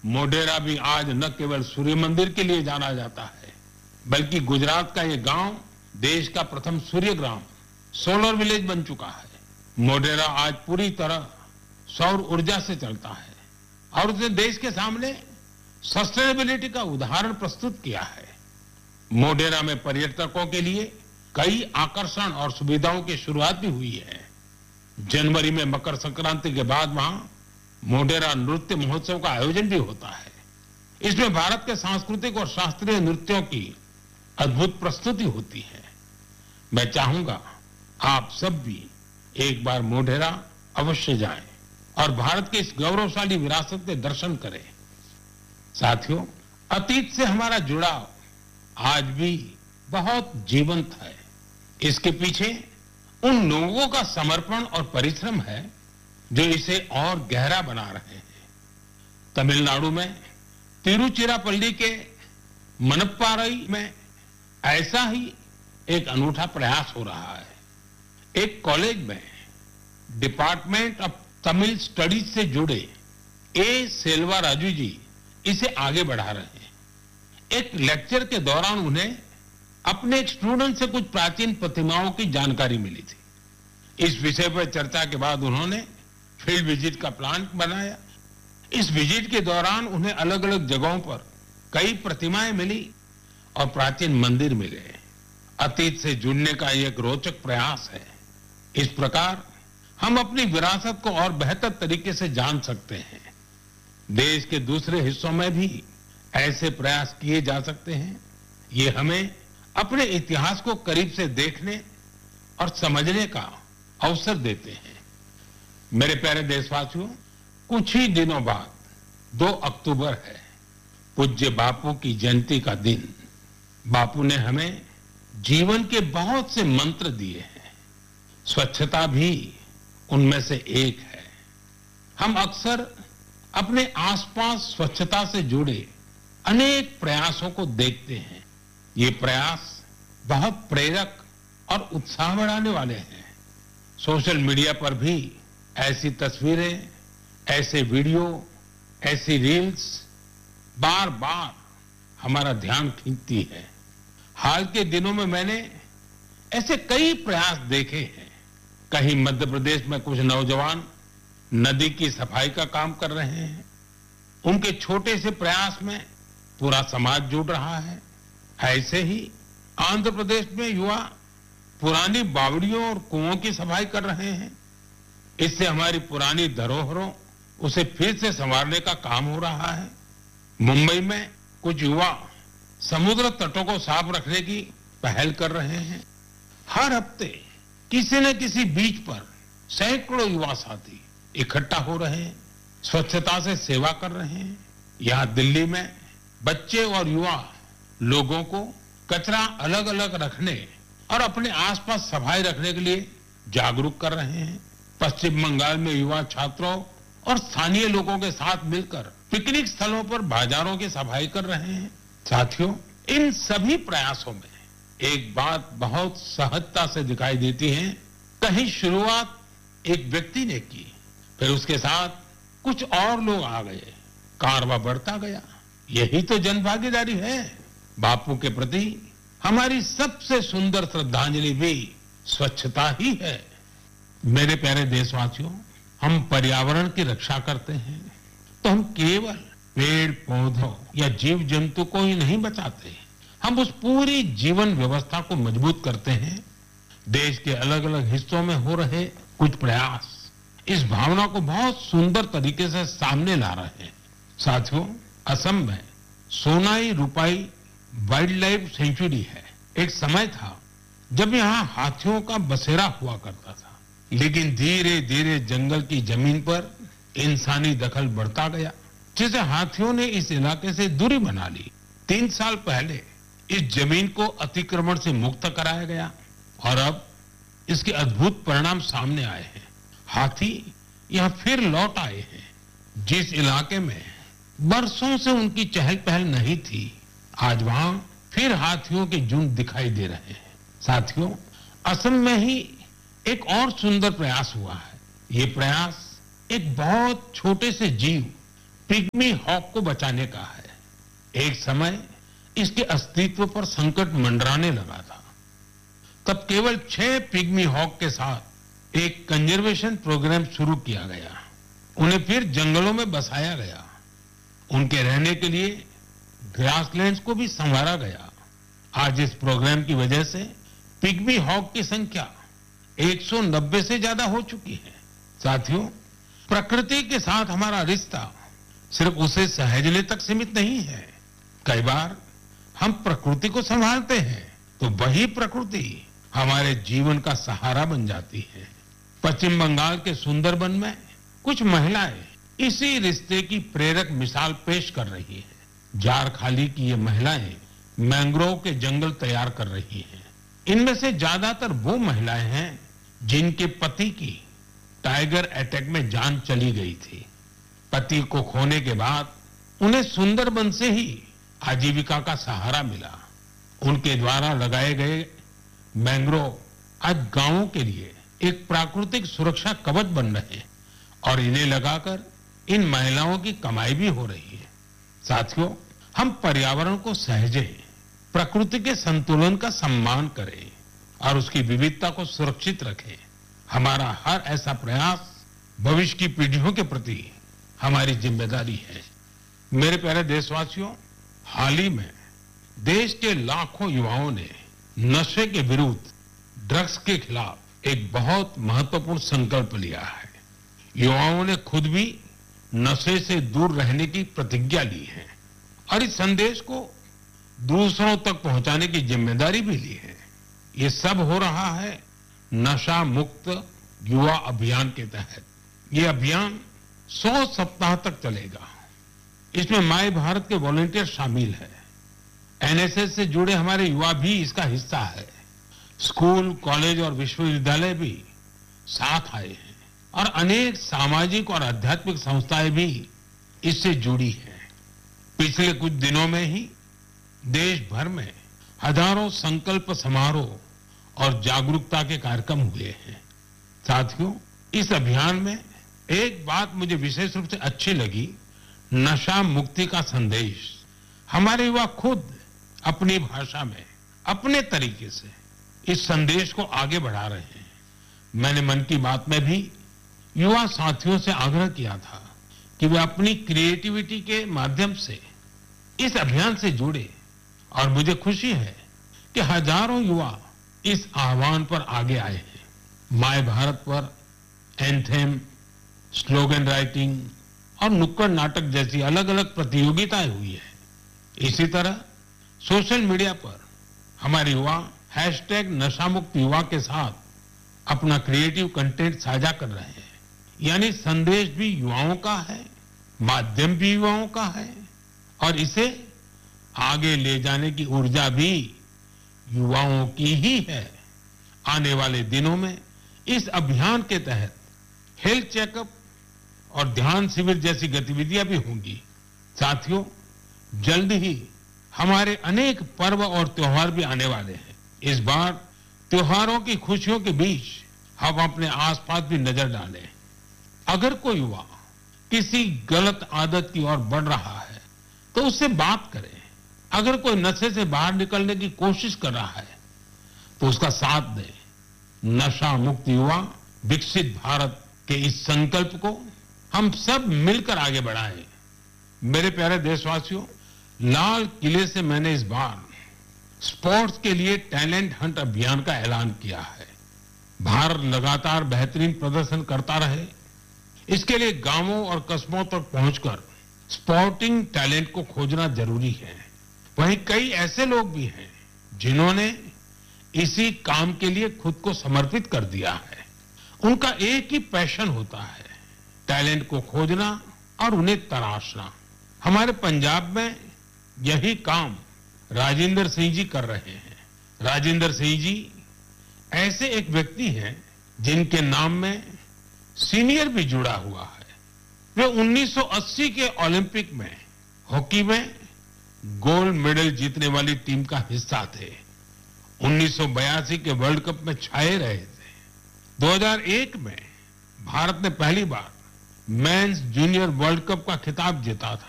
मोढेरा भी आज न केवल सूर्य मंदिर के लिए जाना जाता है, बल्कि गुजरात का ये गांव देश का प्रथम सूर्य ग्राम सोलर विलेज बन चुका है। मोढेरा आज पूरी तरह सौर ऊर्जा से चलता है और उसने देश के सामने सस्टेनेबिलिटी का उदाहरण प्रस्तुत किया है। मोढेरा में पर्यटकों के लिए कई आकर्षण और सुविधाओं की शुरुआत भी हुई है। जनवरी में मकर संक्रांति के बाद वहां मोढेरा नृत्य महोत्सव का आयोजन भी होता है। इसमें भारत के सांस्कृतिक और शास्त्रीय नृत्यों की अद्भुत प्रस्तुति होती है। मैं चाहूंगा आप सब भी एक बार मोढेरा अवश्य जाएं और भारत के इस गौरवशाली विरासत के दर्शन करें। साथियों, अतीत से हमारा जुड़ाव आज भी बहुत जीवंत है। इसके पीछे उन लोगों का समर्पण और परिश्रम है जो इसे और गहरा बना रहे हैं। तमिलनाडु में तिरुचिरापल्ली के मनप्पारई में ऐसा ही एक अनूठा प्रयास हो रहा है। एक कॉलेज में डिपार्टमेंट ऑफ तमिल स्टडीज से जुड़े ए सेल्वा राजू जी इसे आगे बढ़ा रहे हैं। एक लेक्चर के दौरान उन्हें अपने एक स्टूडेंट से कुछ प्राचीन प्रतिमाओं की जानकारी मिली थी। इस विषय पर चर्चा के बाद उन्होंने फील्ड विजिट का प्लान बनाया। इस विजिट के दौरान उन्हें अलग अलग जगहों पर कई प्रतिमाएं मिली और प्राचीन मंदिर मिले। अतीत से जुड़ने का एक रोचक प्रयास है। इस प्रकार हम अपनी विरासत को और बेहतर तरीके से जान सकते हैं। देश के दूसरे हिस्सों में भी ऐसे प्रयास किए जा सकते हैं। ये हमें अपने इतिहास को करीब से देखने और समझने का अवसर देते हैं। मेरे प्यारे देशवासियों, कुछ ही दिनों बाद 2 अक्टूबर है, पूज्य बापू की जयंती का दिन। बापू ने हमें जीवन के बहुत से मंत्र दिए हैं। स्वच्छता भी उनमें से एक है। हम अक्सर अपने आसपास स्वच्छता से जुड़े अनेक प्रयासों को देखते हैं। ये प्रयास बहुत प्रेरक और उत्साह बढ़ाने वाले हैं। सोशल मीडिया पर भी ऐसी तस्वीरें, ऐसे वीडियो, ऐसी रील्स बार बार हमारा ध्यान खींचती है। हाल के दिनों में मैंने ऐसे कई प्रयास देखे हैं। कहीं मध्य प्रदेश में कुछ नौजवान नदी की सफाई का काम कर रहे हैं। उनके छोटे से प्रयास में पूरा समाज जुड़ रहा है। ऐसे ही आंध्र प्रदेश में युवा पुरानी बावड़ियों और कुओं की सफाई कर रहे हैं। इससे हमारी पुरानी धरोहरों उसे फिर से संवारने का काम हो रहा है। मुंबई में कुछ युवा समुद्र तटों को साफ रखने की पहल कर रहे हैं। हर हफ्ते किसी न किसी बीच पर सैकड़ों युवा साथी इकट्ठा हो रहे हैं, स्वच्छता से सेवा कर रहे हैं। यहाँ दिल्ली में बच्चे और युवा लोगों को कचरा अलग अलग रखने और अपने आसपास सफाई रखने के लिए जागरूक कर रहे हैं। पश्चिम बंगाल में युवा छात्रों और स्थानीय लोगों के साथ मिलकर पिकनिक स्थलों पर बाजारों की सफाई कर रहे हैं। साथियों, इन सभी प्रयासों में एक बात बहुत सहजता से दिखाई देती है। कहीं शुरुआत एक व्यक्ति ने की, फिर उसके साथ कुछ और लोग आ गए, कारवां बढ़ता गया। यही तो जन भागीदारी है। बापू के प्रति हमारी सबसे सुंदर श्रद्धांजलि भी स्वच्छता ही है। मेरे प्यारे देशवासियों, हम पर्यावरण की रक्षा करते हैं तो हम केवल पेड़ पौधों या जीव जंतु को ही नहीं बचाते, हम उस पूरी जीवन व्यवस्था को मजबूत करते हैं। देश के अलग अलग हिस्सों में हो रहे कुछ प्रयास इस भावना को बहुत सुंदर तरीके से सामने ला रहे हैं। साथियों, असम में सोनाई रूपाई वाइल्ड लाइफ सेंचुरी है। एक समय था जब यहाँ हाथियों का बसेरा हुआ करता था, लेकिन धीरे धीरे जंगल की जमीन पर इंसानी दखल बढ़ता गया, जिससे हाथियों ने इस इलाके से दूरी बना ली। 3 साल पहले इस जमीन को अतिक्रमण से मुक्त कराया गया और अब इसके अद्भुत परिणाम सामने आए हैं। हाथी यहाँ फिर लौट आए हैं। जिस इलाके में बरसों से उनकी चहल पहल नहीं थी, आज वहां फिर हाथियों के झुंड दिखाई दे रहे हैं। साथियों, असम में ही एक और सुंदर प्रयास हुआ है। ये प्रयास एक बहुत छोटे से जीव पिग्मी हॉक को बचाने का है। एक समय इसके अस्तित्व पर संकट मंडराने लगा था। तब केवल 6 पिग्मी हॉक के साथ एक कंजर्वेशन प्रोग्राम शुरू किया गया। उन्हें फिर जंगलों में बसाया गया। उनके रहने के लिए ग्रासलैंड्स को भी संवारा गया। आज इस प्रोग्राम की वजह से पिग्मी हॉक की संख्या 190 से ज्यादा हो चुकी है। साथियों, प्रकृति के साथ हमारा रिश्ता सिर्फ उसे सहेजने तक सीमित नहीं है। कई बार हम प्रकृति को संभालते हैं तो वही प्रकृति हमारे जीवन का सहारा बन जाती है। पश्चिम बंगाल के सुंदरबन में कुछ महिलाएं इसी रिश्ते की प्रेरक मिसाल पेश कर रही हैं। झारखाली की ये महिलाएं मैंग्रोव के जंगल तैयार कर रही हैं। इनमें से ज्यादातर वो महिलाएं हैं जिनके पति की टाइगर अटैक में जान चली गई थी। पति को खोने के बाद उन्हें सुंदरबन से ही आजीविका का सहारा मिला। उनके द्वारा लगाए गए मैंग्रोव आज गांवों के लिए एक प्राकृतिक सुरक्षा कवच बन रहे हैं और इन्हें लगाकर इन महिलाओं की कमाई भी हो रही है। साथियों, हम पर्यावरण को सहेजें, प्रकृति के संतुलन का सम्मान करें और उसकी विविधता को सुरक्षित रखें। हमारा हर ऐसा प्रयास भविष्य की पीढ़ियों के प्रति हमारी जिम्मेदारी है। मेरे प्यारे देशवासियों, हाल ही में देश के लाखों युवाओं ने नशे के विरुद्ध, ड्रग्स के खिलाफ एक बहुत महत्वपूर्ण संकल्प लिया है। युवाओं ने खुद भी नशे से दूर रहने की प्रतिज्ञा ली है और इस संदेश को दूसरों तक पहुंचाने की जिम्मेदारी भी ली है। ये सब हो रहा है नशा मुक्त युवा अभियान के तहत। ये अभियान 100 सप्ताह तक चलेगा। इसमें माय भारत के वॉलंटियर शामिल है। एनएसएस से जुड़े हमारे युवा भी इसका हिस्सा है। स्कूल, कॉलेज और विश्वविद्यालय भी साथ आए हैं और अनेक सामाजिक और आध्यात्मिक संस्थाएं भी इससे जुड़ी हैं। पिछले कुछ दिनों में ही देश भर में हजारों संकल्प समारोह और जागरूकता के कार्यक्रम हुए हैं। साथियों, इस अभियान में एक बात मुझे विशेष रूप से अच्छी लगी। नशा मुक्ति का संदेश हमारे युवा खुद अपनी भाषा में, अपने तरीके से इस संदेश को आगे बढ़ा रहे हैं। मैंने मन की बात में भी युवा साथियों से आग्रह किया था कि वे अपनी क्रिएटिविटी के माध्यम से इस अभियान से जुड़े और मुझे खुशी है कि हजारों युवा इस आह्वान पर आगे आए हैं। माय भारत पर एंथेम, स्लोगन राइटिंग और नुक्कड़ नाटक जैसी अलग अलग प्रतियोगिताएं हुई है। इसी तरह सोशल मीडिया पर हमारे युवा #नशा मुक्त युवा के साथ अपना क्रिएटिव कंटेंट साझा कर रहे हैं। यानी संदेश भी युवाओं का है, माध्यम भी युवाओं का है और इसे आगे ले जाने की ऊर्जा भी युवाओं की ही है। आने वाले दिनों में इस अभियान के तहत हेल्थ चेकअप और ध्यान शिविर जैसी गतिविधियां भी होंगी। साथियों, जल्द ही हमारे अनेक पर्व और त्योहार भी आने वाले हैं। इस बार त्योहारों की खुशियों के बीच हम अपने आसपास भी नजर डालें। अगर कोई युवा किसी गलत आदत की ओर बढ़ रहा है तो उससे बात करें। अगर कोई नशे से बाहर निकलने की कोशिश कर रहा है तो उसका साथ दें। नशा मुक्त युवा विकसित भारत के इस संकल्प को हम सब मिलकर आगे बढ़ाएं। मेरे प्यारे देशवासियों, लाल किले से मैंने इस बार स्पोर्ट्स के लिए टैलेंट हंट अभियान का ऐलान किया है। भारत लगातार बेहतरीन प्रदर्शन करता रहे, इसके लिए गांवों और कस्बों तक पहुंचकर स्पोर्टिंग टैलेंट को खोजना जरूरी है। वहीं कई ऐसे लोग भी हैं जिन्होंने इसी काम के लिए खुद को समर्पित कर दिया है। उनका एक ही पैशन होता है, टैलेंट को खोजना और उन्हें तराशना। हमारे पंजाब में यही काम राजेंद्र सिंह जी कर रहे हैं। राजेंद्र सिंह जी ऐसे एक व्यक्ति हैं जिनके नाम में सीनियर भी जुड़ा हुआ है। वे 1980 के ओलंपिक में हॉकी में गोल्ड मेडल जीतने वाली टीम का हिस्सा थे। 1982 के वर्ल्ड कप में छाए रहे थे। 2001 में भारत ने पहली बार मेंस जूनियर वर्ल्ड कप का खिताब जीता था।